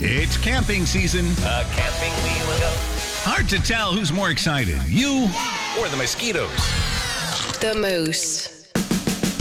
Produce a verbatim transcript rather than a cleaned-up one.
It's camping season. Uh, camping wheeling up. Hard to tell who's more excited, you Or the mosquitoes. The Moose.